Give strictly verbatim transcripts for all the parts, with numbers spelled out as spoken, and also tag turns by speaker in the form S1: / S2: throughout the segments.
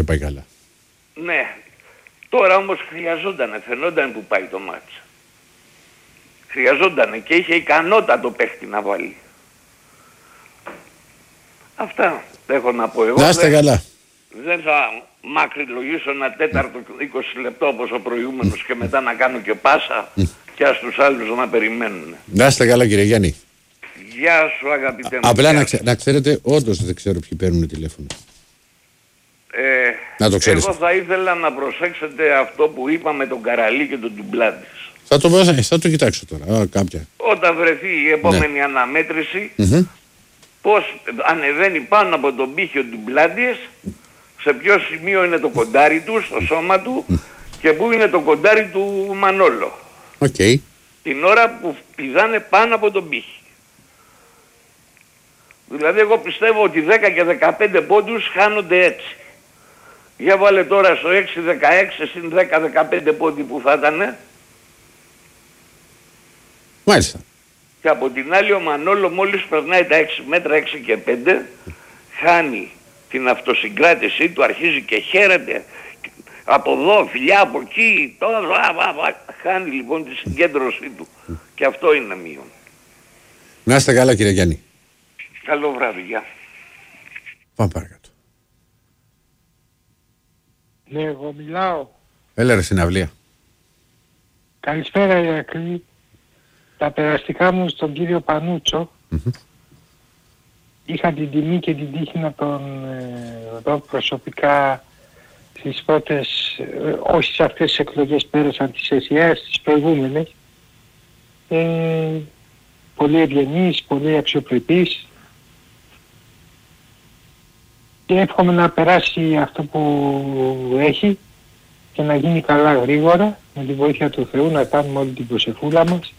S1: πάει καλά.
S2: Ναι. Τώρα όμως χρειαζόταν, φαινόταν που πάει το μάτς. Χρειαζόταν και είχε ικανότατο παίχτη να βάλει. Αυτά έχω να πω εγώ.
S1: Να είστε καλά.
S2: Δεν θα μακρυλογήσω ένα τέταρτο είκοσι λεπτό όπως ο προηγούμενος και μετά να κάνω και πάσα και ας τους άλλους να περιμένουν.
S1: Να είστε καλά κύριε Γιάννη.
S2: Γεια σου αγαπητέ μου.
S1: Απλά να, ξε, να ξέρετε, όντως δεν ξέρω ποιοι παίρνουν τηλέφωνο.
S2: Ε,
S1: να το ξέρεις.
S2: Εγώ θα ήθελα να προσέξετε αυτό που είπα με τον Καραλή και τον Ντουμπλάντης.
S1: Θα το, θα το κοιτάξω τώρα, α, κάποια.
S2: Όταν βρεθεί η επόμενη ναι. αναμέτρηση, mm-hmm. πώς ανεβαίνει πάνω από τον πύχη ο Ντουμπλάντης, σε ποιο σημείο είναι το κοντάρι του, στο σώμα του και πού είναι το κοντάρι του Μανόλο.
S1: Okay.
S2: Την ώρα που πηδάνε πάνω από τον πύχη. Δηλαδή εγώ πιστεύω ότι δέκα και δεκαπέντε πόντους χάνονται έτσι. Για βάλε τώρα στο έξι δεκαέξι συν δέκα δεκαπέντε πόντι που θα ήταν.
S1: Μάλιστα.
S2: Και από την άλλη ο Μανόλο μόλις περνάει τα έξι μέτρα, έξι και πέντε, χάνει την αυτοσυγκράτησή του, αρχίζει και χαίρεται από εδώ, φιλιά από εκεί, τώρα, χάνει λοιπόν τη συγκέντρωσή του. Και αυτό είναι μείον.
S1: Να είστε καλά κύριε Γιάννη.
S2: Καλό βράδυ, γεια.
S1: Πάμε παρακάτω.
S3: Ναι, εγώ μιλάω.
S1: Έλα ρε συναυλία.
S3: Καλησπέρα Ηρακλή. Τα περαστικά μου στον κύριο Πανούτσο. Mm-hmm. Είχα την τιμή και την τύχη να τον ε, δω προσωπικά στις πρώτες, ε, όχι σε αυτές τις εκλογές πέρασαν τις ΕΣΥΑΕΣ, τις προηγούμενες. Ε, πολύ ευγενής, πολύ αξιοπρεπής. Και εύχομαι να περάσει αυτό που έχει και να γίνει καλά γρήγορα, με τη βοήθεια του Θεού να κάνουμε όλη την προσευχούλα μας.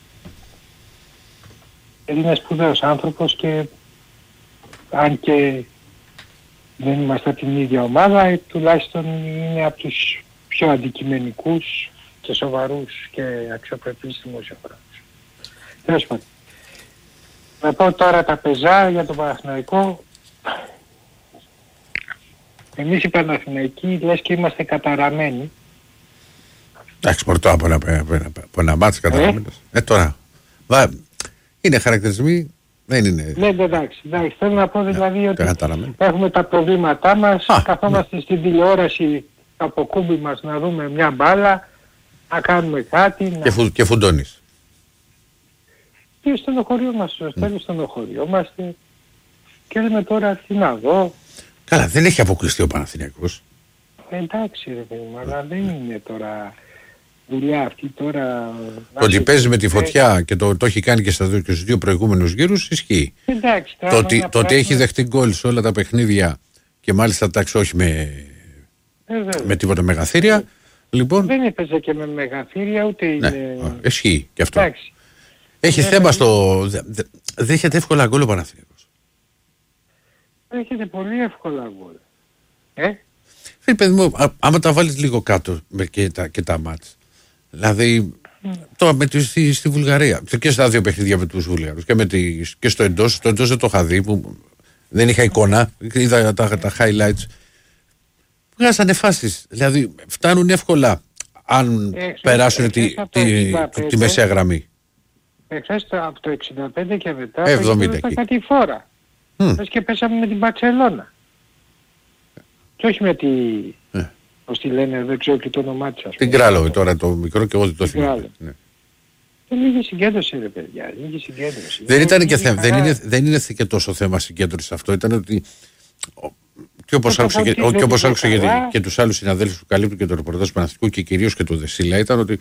S3: Είναι σπουδαίος άνθρωπος και αν και δεν είμαστε από την ίδια ομάδα, τουλάχιστον είναι από τους πιο αντικειμενικούς και σοβαρούς και αξιοπρεπείς δημοσιογράφους. Τέλος πάντων. Να πω τώρα τα πεζά για τον Παναθηναϊκό. Εμείς οι Παναθηναϊκοί λες και είμαστε καταραμένοι.
S1: Εντάξει, πορτώ από ένα, από ένα μάτς καταραμένος. Ε, ε τώρα, βα, είναι χαρακτηρισμοί, δεν είναι...
S3: Ναι, εντάξει, εντάξει, θέλω να πω δηλαδή ναι, ότι
S1: καταραμένοι.
S3: Έχουμε τα προβλήματά μας, Α, καθόμαστε ναι. στην τηλεόραση από κούμπι μας να δούμε μια μπάλα, να κάνουμε κάτι...
S1: Και,
S3: να...
S1: φου, και φουντώνεις.
S3: Και στο στενοχωριό μας, στο mm. στενοχωριό μας και λέμε τώρα τι να δω.
S1: Καλά, δεν έχει αποκλειστεί ο Παναθηναϊκός.
S3: Εντάξει ρε παιδί μου, αλλά δεν είναι τώρα δουλειά αυτή τώρα...
S1: Το ότι παίζει με τη φωτιά και το, το έχει κάνει και, στα, και στους δύο προηγούμενους γύρους ισχύει.
S3: Εντάξει,
S1: το ότι, το ότι έχει δεχτεί γκολ σε όλα τα παιχνίδια και μάλιστα εντάξει όχι με, ε, με τίποτα μεγαθύρια. Λοιπόν,
S3: δεν έπαιζε και με μεγαθύρια ούτε
S1: ναι,
S3: είναι...
S1: ισχύει και αυτό.
S3: Εντάξει.
S1: Έχει
S3: ναι,
S1: θέμα
S3: ναι,
S1: στο... Δέχεται εύκολα γκολ ο Παναθηναϊκός.
S3: Έχετε πολύ εύκολα γκολ. Ε?
S1: Φίλε παιδί μου, α, άμα τα βάλεις λίγο κάτω με και τα, και τα μάτς. Δηλαδή, mm. τώρα με τη, στη, στη Βουλγαρία και στα δύο παιχνίδια με τους Βουλγαρούς και, με τη, και στο εντός, στο εντός δεν το είχα δει που δεν είχα εικόνα, είδα τα, τα highlights. Βγάζανε φάσεις, δηλαδή φτάνουν εύκολα αν ε, περάσουν εξ, τη, τη, τη, τη μεσαία γραμμή.
S3: Εχθές από το εξήντα πέντε και μετά
S1: εβδομήντα
S3: ήταν κάτι φορά. Mm. Πες και πέσαμε με την Μπαρσελόνα. Και όχι με τη... Ε. Πώς τη λένε, δεν ξέρω και το όνομά της.
S1: Την Κράλοβη τώρα το μικρό και εγώ δεν το θυμάμαι. Ναι.
S3: Και λίγη συγκέντρωση ρε παιδιά, λίγη συγκέντρωση.
S1: Δεν ήταν και θέμα, δεν είναι, δεν είναι και τόσο θέμα συγκέντρωση αυτό, ήταν ότι... Και όπως άκουσα και, και, όπως άκουσα και, και τους άλλους συναδέλφους που καλύπτουν και το ρεπορτάζ του Παναθηναϊκού και κυρίως και του Δεσίλα ήταν ότι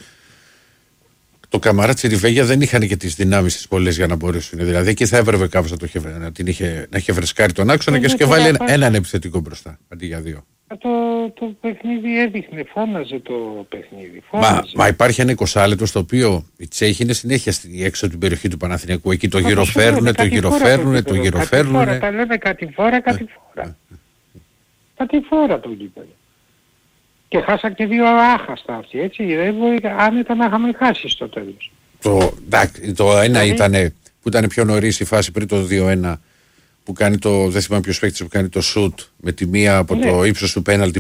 S1: το Καμαράτσι Ριβέγια δεν είχαν και τις δυνάμεις τις πολλές για να μπορέσουν. Δηλαδή εκεί θα έπρεπε κάποιος να, το είχε, να, την είχε, να είχε φρεσκάρει τον άξονα και και βάλει ένα, έναν επιθετικό μπροστά αντί για δύο.
S3: Το, το παιχνίδι έδειχνε, φώναζε το παιχνίδι.
S1: Μα, μα υπάρχει ένα εικοσάλεπτο στο οποίο η Τσέχη είναι συνέχεια έξω από την περιοχή του Παναθηναϊκού. Εκεί το γυροφέρνουνε, το γυροφέρνουνε, το γυροφέρνουνε.
S3: Τα λέμε κάτι φορά, κάτι φορά. Κάτι φορά το γήπεδο. Και χάσα και δύο άχαστα αυτοί, έτσι. Δεν μπορεί άνετα να είχαμε χάσει στο τέλος.
S1: Το, το ένα ήταν που ήταν πιο νωρίς η φάση πριν το δύο ένα που κάνει το, δεν θυμάμαι ποιος παίκτης που κάνει το σουτ με τη μία από ναι. το ύψος του πέναλτι